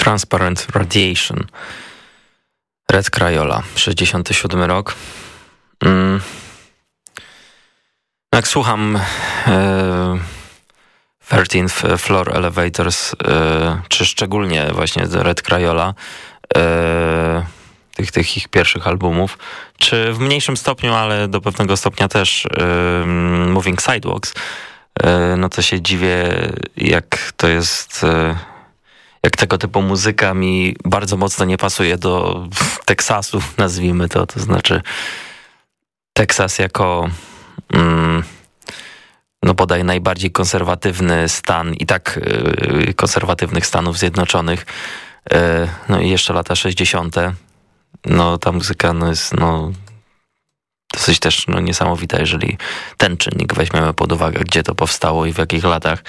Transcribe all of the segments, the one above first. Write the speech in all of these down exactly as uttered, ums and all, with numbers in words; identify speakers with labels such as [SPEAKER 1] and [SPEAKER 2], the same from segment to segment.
[SPEAKER 1] Transparent Radiation. Red Crayola, sześćdziesiąty siódmy rok. Mm. Jak słucham e, thirteenth Floor Elevators, e, czy szczególnie właśnie Red Crayola, e, tych, tych ich pierwszych albumów, czy w mniejszym stopniu, ale do pewnego stopnia też e, Moving Sidewalks, e, no to się dziwię, jak to jest... E, jak tego typu muzyka mi bardzo mocno nie pasuje do Teksasu, nazwijmy to, to znaczy Teksas jako mm, no bodaj najbardziej konserwatywny stan i tak y, konserwatywnych Stanów Zjednoczonych, y, no i jeszcze lata sześćdziesiąte. No ta muzyka no jest no dosyć też no, niesamowita, jeżeli ten czynnik weźmiemy pod uwagę, gdzie to powstało i w jakich latach.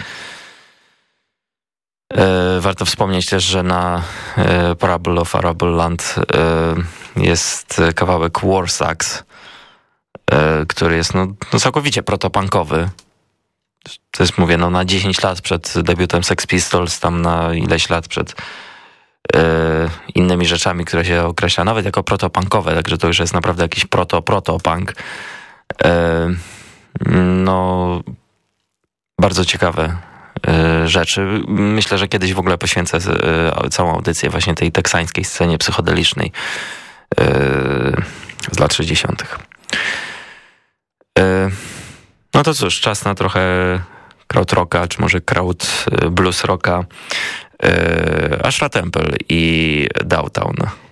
[SPEAKER 1] Warto wspomnieć też, że na Parable of Arable Land jest kawałek Warsax, który jest no, no całkowicie protopunkowy. To jest, mówię, no na dziesięć lat przed debiutem Sex Pistols, tam na ileś lat przed innymi rzeczami, które się określa nawet jako protopunkowe, także to już jest naprawdę jakiś proto-proto-punk. No, bardzo ciekawe rzeczy. Myślę, że kiedyś w ogóle poświęcę całą audycję właśnie tej teksańskiej scenie psychodelicznej z lat sześćdziesiątych. No to cóż, czas na trochę krautrocka, czy może kraut blues rocka. Ashra Temple i Downtown.